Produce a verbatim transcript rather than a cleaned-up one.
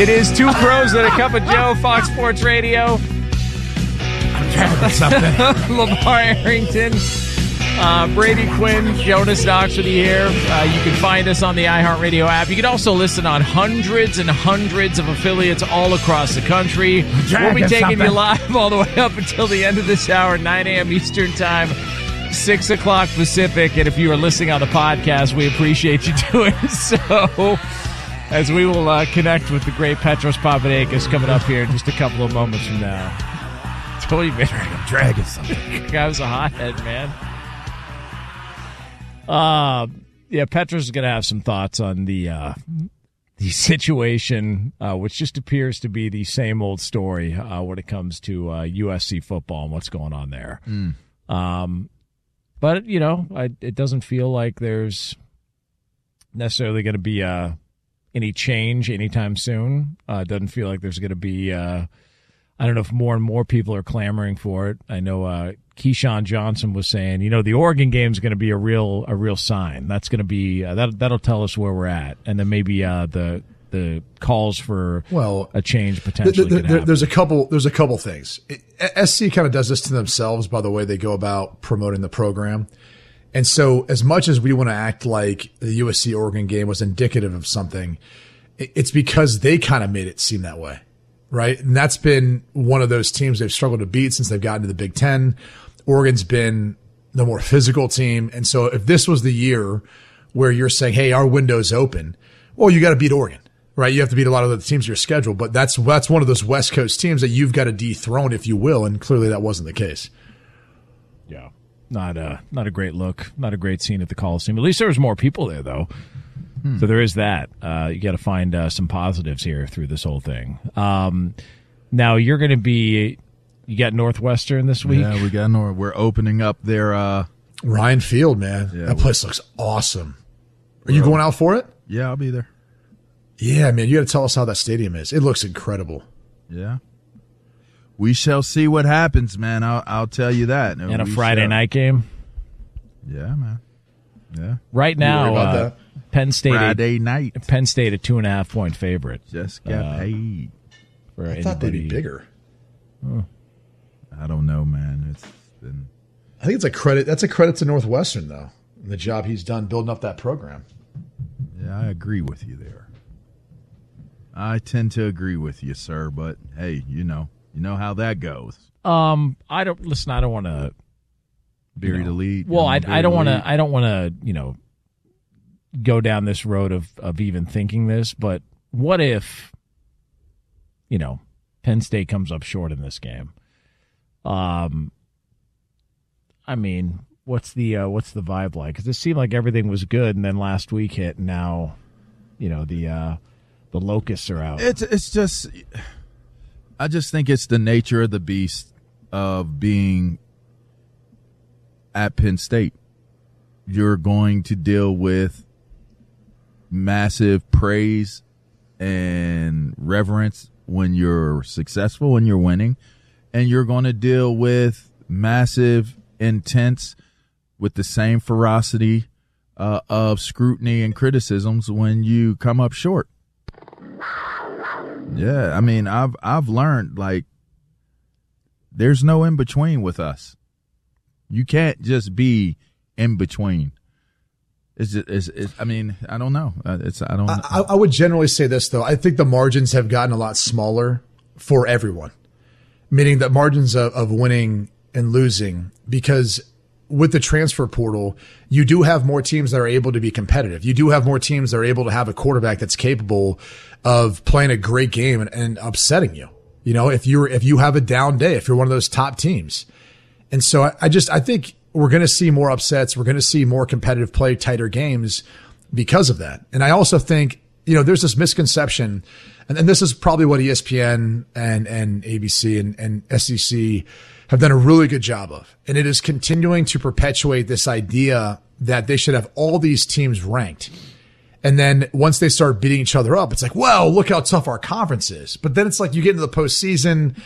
It is Two Pros and a Cup of Joe, Fox Sports Radio. I'm trying to something. Lamar Arrington, uh, Brady Quinn, Jonas Knox here. Uh, you can find us on the iHeartRadio app. You can also listen on hundreds and hundreds of affiliates all across the country. We'll be taking something. you live all the way up until the end of this hour, nine a.m. Eastern Time, six o'clock Pacific. And if you are listening on the podcast, we appreciate you doing so. As we will uh, connect with the great Petros Papadakis coming up here in just a couple of moments from now. Told you, man. I'm dragging something. Guy was a hothead, man. Uh, yeah, Petros is going to have some thoughts on the uh, the situation, uh, which just appears to be the same old story uh, when it comes to uh, U S C football and what's going on there. Mm. Um, but, you know, I, it doesn't feel like there's necessarily going to be a any change anytime soon. Uh, it doesn't feel like there's going to be, uh, I don't know if more and more people are clamoring for it. I know uh, Keyshawn Johnson was saying, you know, the Oregon game is going to be a real a real sign. That's going to be, uh, that, that'll tell us where we're at. And then maybe uh, the the calls for well, a change potentially the, the, could there, happen. There's a couple, there's a couple things. It, S C kind of does this to themselves by the way they go about promoting the program. And so as much as we want to act like the U S C Oregon game was indicative of something, it's because they kind of made it seem that way, right? And that's been one of those teams they've struggled to beat since they've gotten to the Big Ten. Oregon's been the more physical team. And so if this was the year where you're saying, hey, our window's open, well, you got to beat Oregon, right? You have to beat a lot of the teams in your schedule, but that's, that's one of those West Coast teams that you've got to dethrone, if you will. And clearly that wasn't the case. Yeah. Not a not a great look, not a great scene at the Coliseum. At least there was more people there, though. Hmm. So there is that. Uh, you got to find uh, some positives here through this whole thing. Um, now you're going to be. You got Northwestern this week. Yeah, we got North. We're opening up their uh, Ryan Field, man. Yeah, that place looks awesome. Are you going out for it? Yeah, I'll be there. Yeah, man. You got to tell us how that stadium is. It looks incredible. Yeah. We shall see what happens, man. I'll I'll tell you that. And a we Friday shall. night game. Yeah, man. Yeah. Right now, about uh, Penn State. Friday night. Penn State a two and a half point favorite. Just got Uh, paid. For I thought they'd be anybody- bigger. I don't know, man. It's been. I think it's a credit. That's a credit to Northwestern, though, and the job he's done building up that program. Yeah, I agree with you there. I tend to agree with you, sir. But hey, you know, you know how that goes. Um, I don't listen. I don't want to Bury you know, the lead. Well, I, bury I don't the want to. lead. I don't want to. You know, go down this road of of even thinking this. But what if, you know, Penn State comes up short in this game? Um, I mean, what's the uh, what's the vibe like? Because it seemed like everything was good, and then last week hit, and now, you know, the uh, the locusts are out. It's it's just. I just think it's the nature of the beast of being at Penn State. You're going to deal with massive praise and reverence when you're successful, when you're winning, and you're going to deal with massive intense with the same ferocity uh, of scrutiny and criticisms when you come up short. Yeah, I mean, I've I've learned, like, there's no in between with us. You can't just be in between. It's just, it's, it's, I mean, I don't know. Uh, It's I don't. I, I would generally say this, though. I think the margins have gotten a lot smaller for everyone, meaning that margins of, of winning and losing, because with the transfer portal, you do have more teams that are able to be competitive. You do have more teams that are able to have a quarterback that's capable of playing a great game and, and upsetting you. You know, if you're, if you have a down day, if you're one of those top teams. And so I, I just, I think we're going to see more upsets. We're going to see more competitive play, tighter games because of that. And I also think, you know, there's this misconception, and, and this is probably what E S P N and, and A B C and, and S E C have done a really good job of. And it is continuing to perpetuate this idea that they should have all these teams ranked. And then once they start beating each other up, it's like, well, look how tough our conference is. But then it's like you get into the postseason